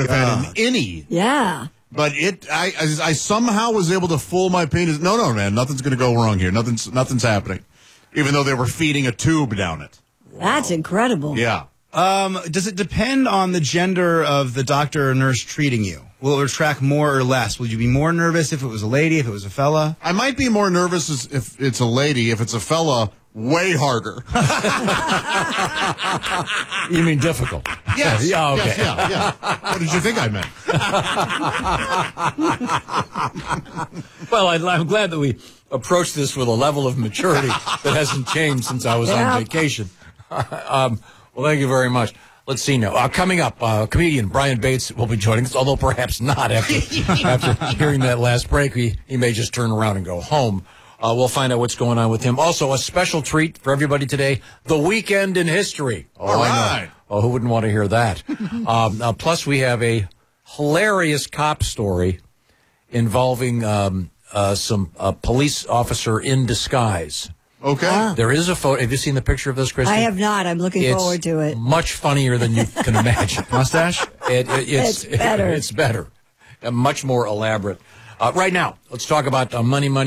have had an innie. Yeah. But I somehow was able to fool my penis. No, man, nothing's going to go wrong here. Nothing's happening. Even though they were feeding a tube down it. That's incredible. Yeah. Does it depend on the gender of the doctor or nurse treating you? Will it retract more or less? Will you be more nervous if it was a lady, if it was a fella? I might be more nervous if it's a lady. If it's a fella, way harder. You mean difficult? Yes. Yeah, okay. Yes, yeah. What did you think I meant? Well, I'm glad that we approached this with a level of maturity that hasn't changed since I was on vacation. Well, thank you very much. Let's see now. Coming up, comedian Brian Bates will be joining us, although perhaps not after hearing that last break. He may just turn around and go home. We'll find out what's going on with him. Also, a special treat for everybody today, the weekend in history. All right. Oh, who wouldn't want to hear that? Plus, we have a hilarious cop story involving some police officer in disguise. Okay. There is a photo. Have you seen the picture of this, Christy? I have not. I'm looking forward to it. Much funnier than you can imagine. Mustache? It's better. It's better. Much more elaborate. Right now, let's talk about money. You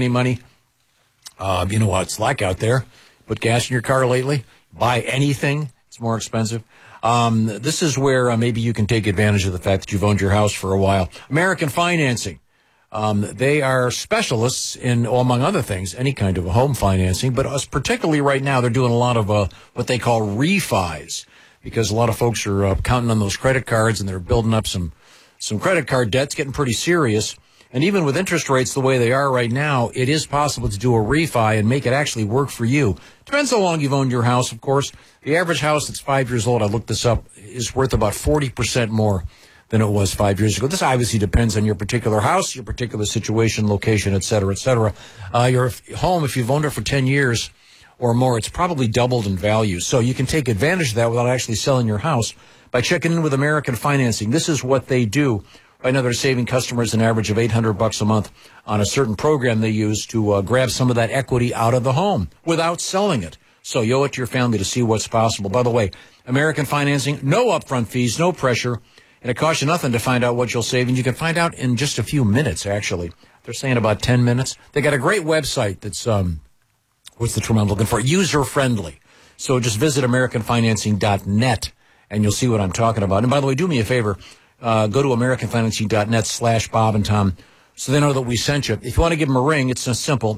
know what it's like out there. Put gas in your car lately. Buy anything. It's more expensive. This is where maybe you can take advantage of the fact that you've owned your house for a while. American Financing. They are specialists in, among other things, any kind of home financing, but particularly right now, they're doing a lot of what they call refis, because a lot of folks are counting on those credit cards, and they're building up some credit card debt's getting pretty serious. And even with interest rates the way they are right now, it is possible to do a refi and make it actually work for you. Depends how long you've owned your house, of course. The average house that's 5 years old, I looked this up, is worth about 40% more than it was 5 years ago. This obviously depends on your particular house, your particular situation, location, et cetera, et cetera. Your home, if you've owned it for 10 years or more, it's probably doubled in value. So you can take advantage of that without actually selling your house by checking in with American Financing. This is what they do. Right now, they're saving customers an average of $800 a month on a certain program they use to grab some of that equity out of the home without selling it. So you owe it to your family to see what's possible. By the way, American Financing, no upfront fees, no pressure. And it costs you nothing to find out what you'll save. And you can find out in just a few minutes, actually. They're saying about 10 minutes. They got a great website that's, what's the term I'm looking for? User-friendly. So just visit AmericanFinancing.net, and you'll see what I'm talking about. And by the way, do me a favor. Go to AmericanFinancing.net/Bob and Tom so they know that we sent you. If you want to give them a ring, it's simple.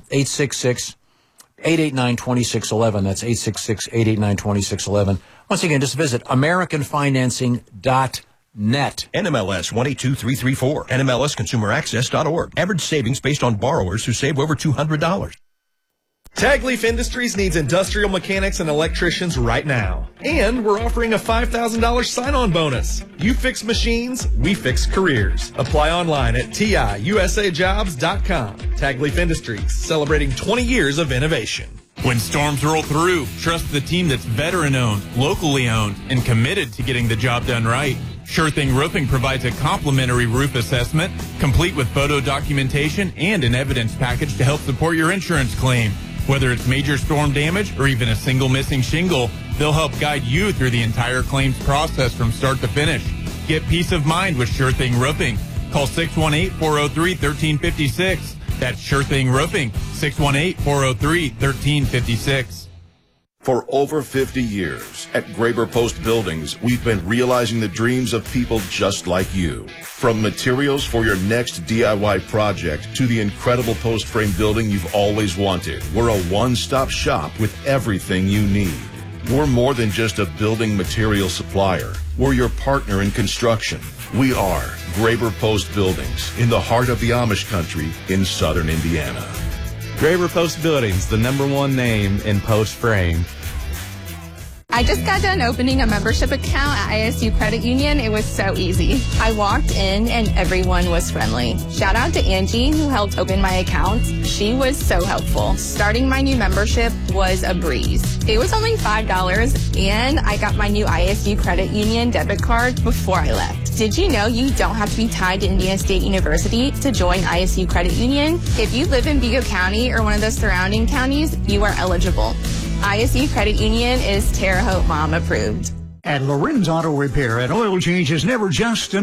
866-889-2611. That's 866-889-2611. Once again, just visit AmericanFinancing.net. NMLS 122334. NMLSConsumerAccess.org. Average savings based on borrowers who save over $200. Tagleaf Industries needs industrial mechanics and electricians right now. And we're offering a $5,000 sign-on bonus. You fix machines, we fix careers. Apply online at TIUSAjobs.com. Tagleaf Industries, celebrating 20 years of innovation. When storms roll through, trust the team that's veteran-owned, locally owned, and committed to getting the job done right. Sure Thing Roofing provides a complimentary roof assessment, complete with photo documentation and an evidence package to help support your insurance claim. Whether it's major storm damage or even a single missing shingle, they'll help guide you through the entire claims process from start to finish. Get peace of mind with Sure Thing Roofing. Call 618-403-1356. That's Sure Thing Roofing, 618-403-1356. For over 50 years, at Graber Post Buildings, we've been realizing the dreams of people just like you. From materials for your next DIY project to the incredible post frame building you've always wanted, we're a one-stop shop with everything you need. We're more than just a building material supplier. We're your partner in construction. We are Graber Post Buildings in the heart of the Amish country in southern Indiana. Graber Post Buildings, the #1 name in post frame. I just got done opening a membership account at ISU Credit Union. It was so easy. I walked in and everyone was friendly. Shout out to Angie who helped open my account. She was so helpful. Starting my new membership was a breeze. It was only $5 and I got my new ISU Credit Union debit card before I left. Did you know you don't have to be tied to Indiana State University to join ISU Credit Union? If you live in Vigo County or one of the surrounding counties, you are eligible. ISU Credit Union is Terre Haute Mom approved. At Lorenz Auto Repair, an oil change is never just an